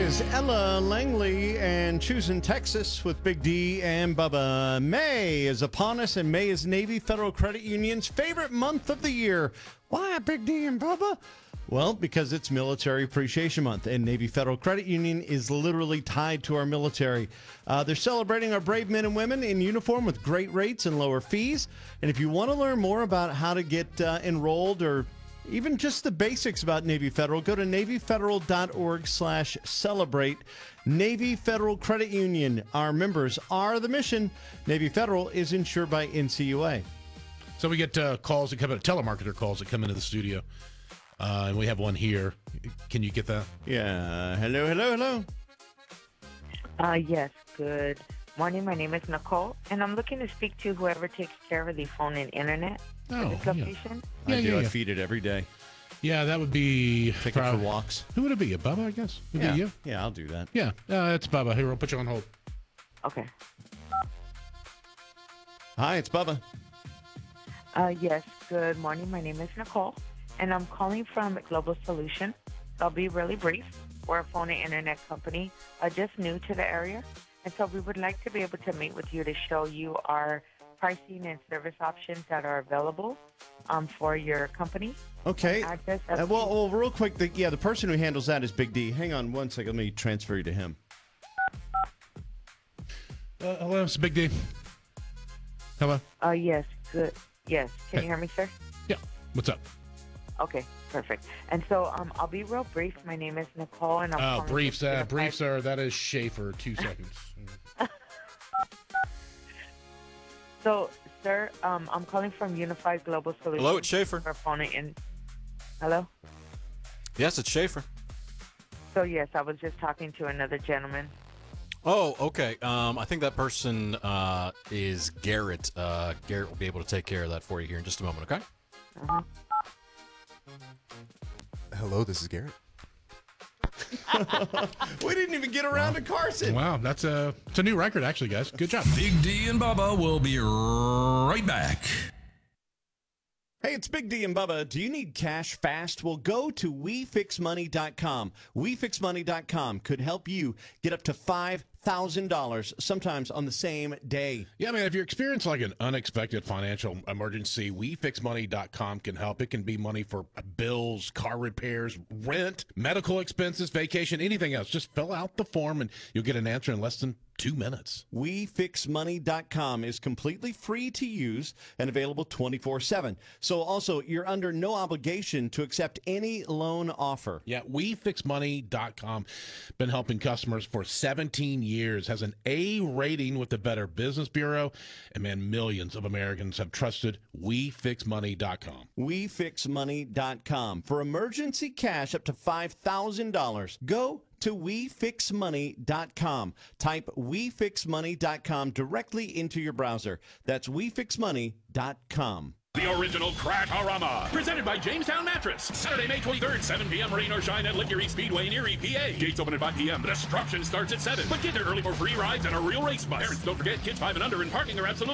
is Ella Langley and Choosing Texas with Big D and Bubba. May is upon us, and May is Navy Federal Credit Union's favorite month of the year. Why, Big D and Bubba? Well, because it's Military Appreciation Month, and Navy Federal Credit Union is literally tied to our military. They're celebrating our brave men and women in uniform with great rates and lower fees. And if you want to learn more about how to get enrolled or even just the basics about Navy Federal, go to NavyFederal.org/celebrate. Navy Federal Credit Union. Our members are the mission. Navy Federal is insured by NCUA. So we get calls that come in, telemarketer calls that come into the studio. And we have one here. Can you get that? Yeah. Hello. Yes, good morning. My name is Nicole, and I'm looking to speak to whoever takes care of the phone and internet for this location. I feed it every day. Yeah, that would be... Take it for walks. Who would it be? Bubba, I guess? Would it be you? Yeah, I'll do that. Yeah, it's Bubba. Here, we'll put you on hold. Okay. Hi, it's Bubba. Yes, good morning. My name is Nicole, and I'm calling from Global Solution. I'll be really brief. We're a phone and internet company, just new to the area, and so we would like to be able to meet with you to show you our pricing and service options that are available for your company. Okay. Well, real quick, the person who handles that is Big D. Hang on one second. Let me transfer you to him. Hello, it's Big D. Hello? Yes, good. Yes. Can you hear me, sir? Yeah. What's up? Okay, perfect. And so I'll be real brief. My name is Nicole, and I'm brief, sir. That is Schaefer. 2 seconds. So, sir, I'm calling from Unified Global Solutions. Hello, it's Schaefer. For phone Hello? Yes, it's Schaefer. So, yes, I was just talking to another gentleman. Oh, okay. I think that person is Garrett. Garrett will be able to take care of that for you here in just a moment, okay? Uh-huh. Hello, this is Garrett. We didn't even get around to Carson. Wow, it's a new record, actually, guys. Good job. Big D and Bubba will be right back. Hey, it's Big D and Bubba. Do you need cash fast? Well, go to WeFixMoney.com. WeFixMoney.com could help you get up to $5,000 sometimes on the same day. Yeah, man, if you're experiencing like an unexpected financial emergency, WeFixMoney.com can help. It can be money for bills, car repairs, rent, medical expenses, vacation, anything else. Just fill out the form and you'll get an answer in less than 2 minutes. WeFixMoney.com is completely free to use and available 24/7. So also, you're under no obligation to accept any loan offer. Yeah, WeFixMoney.com. Been helping customers for 17 years. Has an A rating with the Better Business Bureau. And man, millions of Americans have trusted WeFixMoney.com. WeFixMoney.com. For emergency cash up to $5,000, go to WeFixMoney.com. Type WeFixMoney.com directly into your browser. That's WeFixMoney.com. The original Crack-A-Rama, presented by Jamestown Mattress. Saturday, May 23rd, 7 p.m. Rain or shine at Lake Erie Speedway in Erie, PA. Gates open at 5 p.m. The destruction starts at 7. But get there early for free rides and a real race bus. Parents, don't forget, kids 5 and under and parking are absolutely